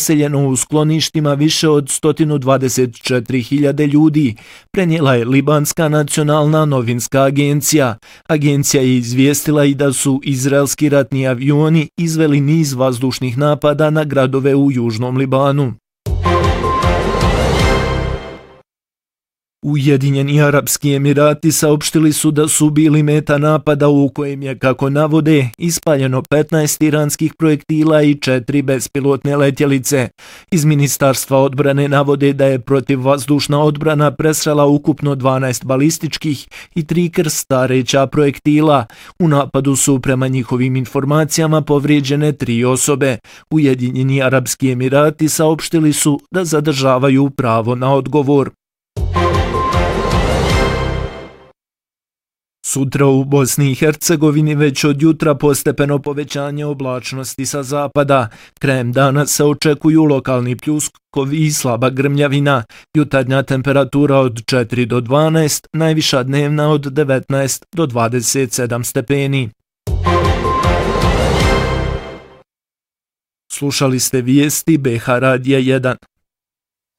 raseljeno u skloništima više od 124.000 ljudi, prenijela je Libanska nacionalna novinska agencija. Agencija je izvijestila i da su izraelski ratni avioni izveli niz vazdušnih napada na gradove u južnom Libanu. Ujedinjeni Arapski Emirati saopštili su da su bili meta napada u kojem je, kako navode, ispaljeno 15 iranskih projektila i 4 bespilotne letjelice. Iz Ministarstva odbrane navode da je protivvazdušna odbrana presrela ukupno 12 balističkih i 3 krstareća projektila. U napadu su prema njihovim informacijama povrijeđene 3 osobe. Ujedinjeni Arapski Emirati saopštili su da zadržavaju pravo na odgovor. Sutra u Bosni i Hercegovini već od jutra postepeno povećanje oblačnosti sa zapada. Krajem dana se očekuju lokalni pljuskovi i slaba grmljavina. Jutarnja temperatura od 4 do 12, najviša dnevna od 19 do 27 stepeni. Slušali ste vijesti BH Radija 1.